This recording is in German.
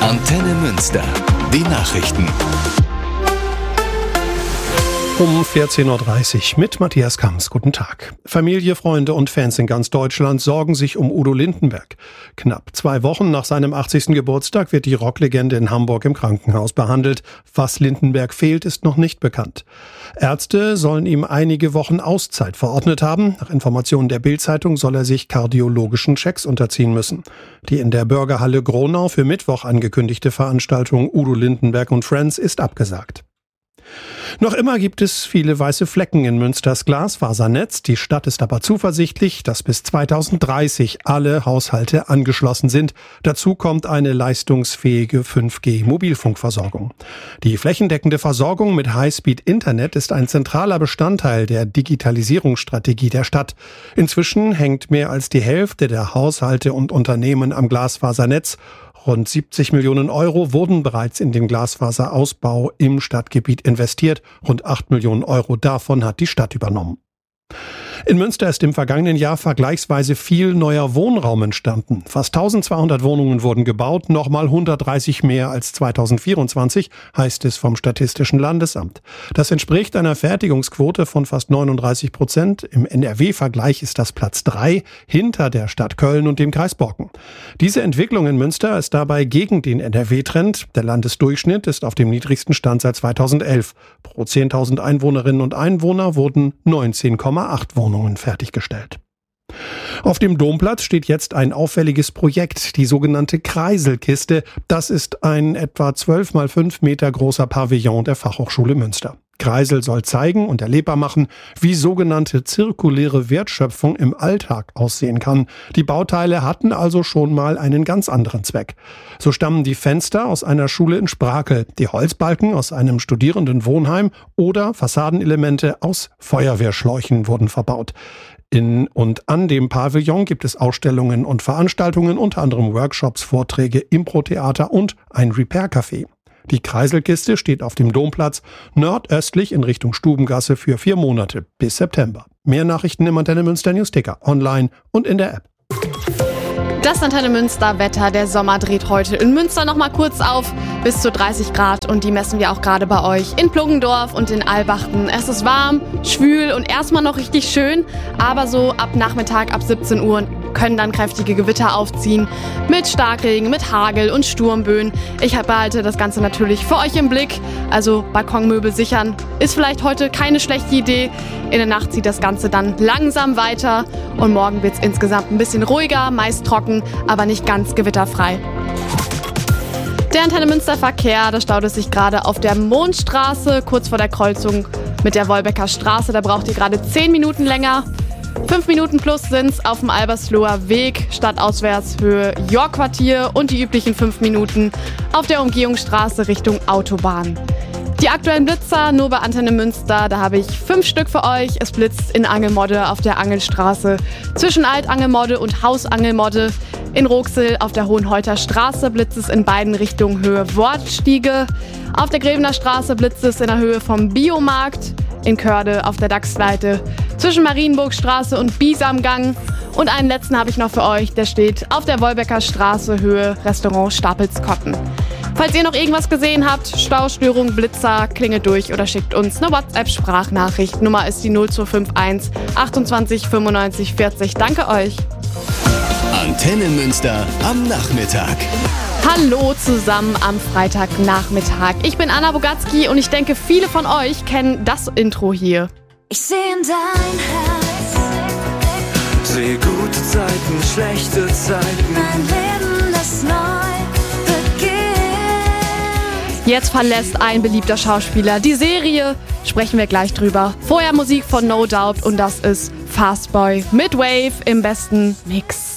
Antenne Münster. Die Nachrichten. Um 14.30 Uhr mit Matthias Kamms. Guten Tag. Familie, Freunde und Fans in ganz Deutschland sorgen sich um Udo Lindenberg. Knapp 2 Wochen nach seinem 80. Geburtstag wird die Rocklegende in Hamburg im Krankenhaus behandelt. Was Lindenberg fehlt, ist noch nicht bekannt. Ärzte sollen ihm einige Wochen Auszeit verordnet haben. Nach Informationen der Bild-Zeitung soll er sich kardiologischen Checks unterziehen müssen. Die in der Bürgerhalle Gronau für Mittwoch angekündigte Veranstaltung Udo Lindenberg und Friends ist abgesagt. Noch immer gibt es viele weiße Flecken in Münsters Glasfasernetz. Die Stadt ist aber zuversichtlich, dass bis 2030 alle Haushalte angeschlossen sind. Dazu kommt eine leistungsfähige 5G-Mobilfunkversorgung. Die flächendeckende Versorgung mit Highspeed-Internet ist ein zentraler Bestandteil der Digitalisierungsstrategie der Stadt. Inzwischen hängt mehr als die Hälfte der Haushalte und Unternehmen am Glasfasernetz. Rund 70 Millionen Euro wurden bereits in den Glasfaserausbau im Stadtgebiet investiert. Rund 8 Millionen Euro davon hat die Stadt übernommen. In Münster ist im vergangenen Jahr vergleichsweise viel neuer Wohnraum entstanden. Fast 1200 Wohnungen wurden gebaut, nochmal 130 mehr als 2024, heißt es vom Statistischen Landesamt. Das entspricht einer Fertigungsquote von fast 39%. Im NRW-Vergleich ist das Platz 3 hinter der Stadt Köln und dem Kreis Borken. Diese Entwicklung in Münster ist dabei gegen den NRW-Trend. Der Landesdurchschnitt ist auf dem niedrigsten Stand seit 2011. Pro 10.000 Einwohnerinnen und Einwohner wurden 19,8 Wohnungen fertiggestellt. Auf dem Domplatz steht jetzt ein auffälliges Projekt, die sogenannte Kreiselkiste. Das ist ein etwa 12 mal 5 Meter großer Pavillon der Fachhochschule Münster. Kreisel soll zeigen und erlebbar machen, wie sogenannte zirkuläre Wertschöpfung im Alltag aussehen kann. Die Bauteile hatten also schon mal einen ganz anderen Zweck. So stammen die Fenster aus einer Schule in Sprakel, die Holzbalken aus einem Studierendenwohnheim oder Fassadenelemente aus Feuerwehrschläuchen wurden verbaut. In und an dem Pavillon gibt es Ausstellungen und Veranstaltungen, unter anderem Workshops, Vorträge, Impro-Theater und ein Repair-Café. Die Kreiselkiste steht auf dem Domplatz nordöstlich in Richtung Stubengasse für 4 Monate bis September. Mehr Nachrichten im Antenne Münster Newsticker, online und in der App. Das Antenne Münster Wetter. Der Sommer dreht heute in Münster noch mal kurz auf, bis zu 30 Grad, und die messen wir auch gerade bei euch in Pluggendorf und in Albachten. Es ist warm, schwül und erstmal noch richtig schön, aber so ab Nachmittag, ab 17 Uhr können dann kräftige Gewitter aufziehen mit Starkregen, mit Hagel und Sturmböen. Ich behalte das Ganze natürlich für euch im Blick. Also Balkonmöbel sichern ist vielleicht heute keine schlechte Idee. In der Nacht zieht das Ganze dann langsam weiter und morgen wird es insgesamt ein bisschen ruhiger, meist trocken, aber nicht ganz gewitterfrei. Der Antenne Münster Verkehr, da staut es sich gerade auf der Mondstraße, kurz vor der Kreuzung mit der Wolbecker Straße. Da braucht ihr gerade 10 Minuten länger. 5 Minuten plus sind's auf dem Albersloher Weg, stadtauswärts Höhe York-Quartier, und die üblichen 5 Minuten auf der Umgehungsstraße Richtung Autobahn. Die aktuellen Blitzer nur bei Antenne Münster, da habe ich 5 Stück für euch. Es blitzt in Angelmodde auf der Angelstraße, zwischen Altangelmodde und Hausangelmodde. In Roxel auf der Hohenheuter Straße blitzt es in beiden Richtungen Höhe Wortstiege. Auf der Grevener Straße blitzt es in der Höhe vom Biomarkt. In Körde auf der Dachsleite zwischen Marienburgstraße und Biesamgang. Und einen letzten habe ich noch für euch, der steht auf der Wolbecker Straße, Höhe Restaurant Stapelskotten. Falls ihr noch irgendwas gesehen habt, Staustörung, Blitzer, klingelt durch oder schickt uns eine WhatsApp-Sprachnachricht. Nummer ist die 0251 28 95 40. Danke euch. Antenne Münster am Nachmittag. Hallo zusammen am Freitagnachmittag. Ich bin Anna Bogatzki und ich denke, viele von euch kennen das Intro hier. Ich sehe in dein Herz, sehe gute Zeiten, schlechte Zeiten. ein Leben, das neu beginnt. Jetzt verlässt ein beliebter Schauspieler die Serie. Sprechen wir gleich drüber. Vorher Musik von No Doubt und das ist Fastboy mit Wave im besten Mix.